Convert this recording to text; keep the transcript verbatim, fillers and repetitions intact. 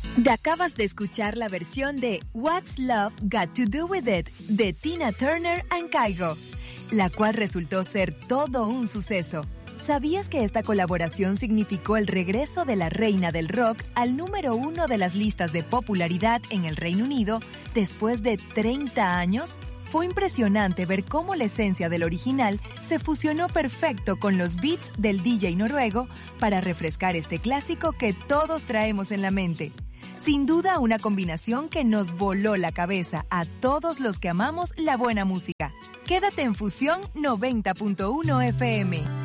Te acabas de escuchar la versión de What's Love Got to Do With It de Tina Turner and Kygo, la cual resultó ser todo un suceso. ¿Sabías que esta colaboración significó el regreso de la reina del rock al número uno de las listas de popularidad en el Reino Unido después de treinta años? Fue impresionante ver cómo la esencia del original se fusionó perfecto con los beats del D J noruego para refrescar este clásico que todos traemos en la mente. Sin duda, una combinación que nos voló la cabeza a todos los que amamos la buena música. Quédate en Fusión noventa punto uno F M.